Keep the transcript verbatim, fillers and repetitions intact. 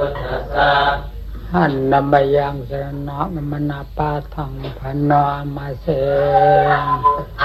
หันนามยังสรณะมนาปาทังพนามาเส